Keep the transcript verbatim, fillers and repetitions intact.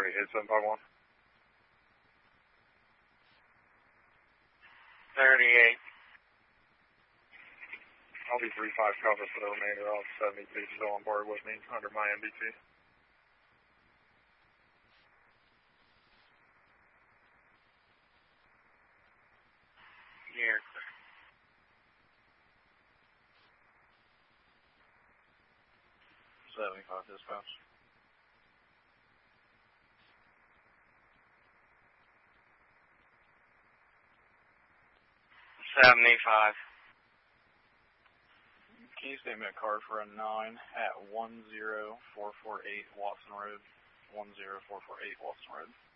already hit seven five one. thirty-eight. I'll be three five cover for the remainder. I'll seventy-two still on board with me under my M B T. Here. seventy-five dispatch. seventy-five. Can you state me a card for a nine at one zero four four eight Watson Road? one zero four four eight Watson Road.